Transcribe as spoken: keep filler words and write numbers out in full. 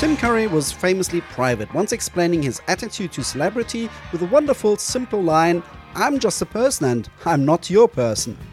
Tim Curry was famously private, once explaining his attitude to celebrity with a wonderful, simple line, "I'm just a person and I'm not your person."